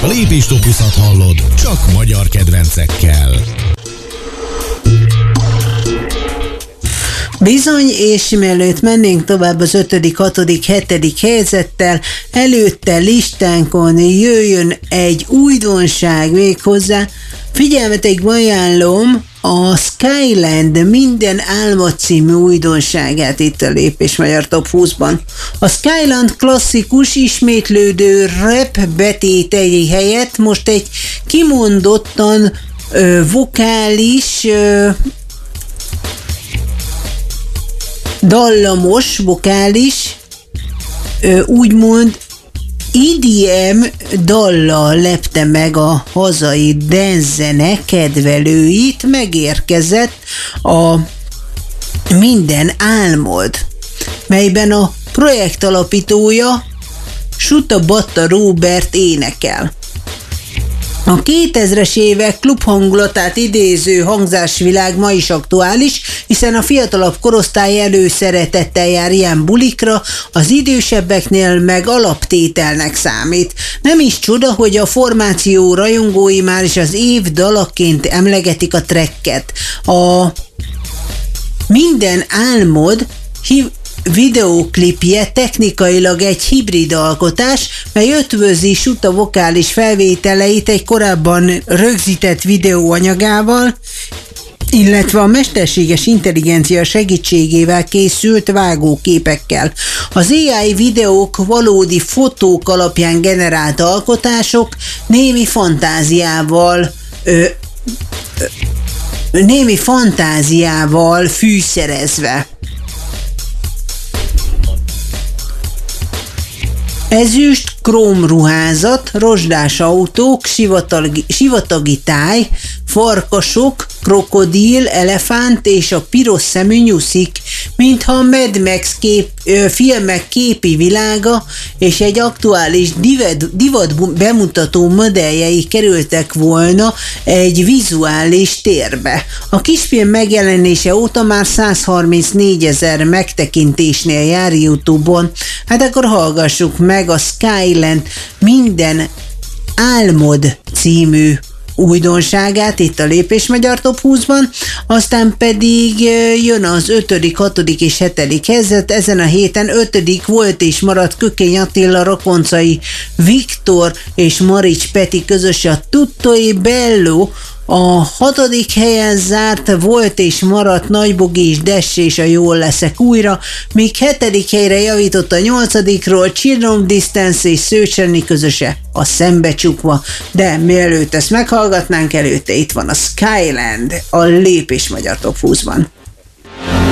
Lépés Top 20-at hallod, csak magyar kedvencekkel. Bizony, és mielőtt mennénk tovább az 5., 6., 7. helyzettel, előtte listánkon jöjjön egy újdonság méghozzá. Figyelmetekbe ajánlom a Skyland Minden Álmod című újdonságát itt a Lépés Magyar Top 20-ban. A Skyland klasszikus, ismétlődő rap betétei helyett most egy kimondottan vokális, dallamos, vokális, úgymond EDM dallal lepte meg a hazai dance-zene kedvelőit, megérkezett a Minden Álmod, melyben a projekt alapítója Sutta Batta Róbert énekel. A 2000-es évek klubhangulatát idéző hangzásvilág ma is aktuális, hiszen a fiatalabb korosztály előszeretettel jár ilyen bulikra, az idősebbeknél meg alaptételnek számít. Nem is csoda, hogy a formáció rajongói már is az év dalaként emlegetik a tracket. A Minden Álmod videóklipje technikailag egy hibrid alkotás, mely ötvözi Sutta vokális felvételeit egy korábban rögzített videóanyagával, illetve a mesterséges intelligencia segítségével készült vágóképekkel. Az AI videók valódi fotók alapján generált alkotások némi fantáziával fűszerezve. Ezüst, krómruházat, rozsdás autók, sivatagi táj, farkasok, krokodil, elefánt és a piros szemű nyuszik, mintha a Mad Max filmek képi világa és egy aktuális divat bemutató modelljei kerültek volna egy vizuális térbe. A kisfilm megjelenése óta már 134 000 megtekintésnél jár YouTube-on. Hát akkor hallgassuk meg a Skyland Minden Álmod című újdonságát itt a Lépés Magyar Top 20-ban, aztán pedig jön az 5., 6. és 7. helyzet. Ezen a héten 5. volt és maradt Kökény Attila, Rakoncai Viktor és Marics Peti közös a Tutto e Bello. A 6. helyen zárt volt és maradt Nagybogi és Dess és a Jól leszek újra, míg 7. helyre javított a 8-ról Children Distance és Szőcsenyi közöse a Szembecsukva, de mielőtt ezt meghallgatnánk, előtte itt van a Skyland a Lépés Magyar Top 20-ban.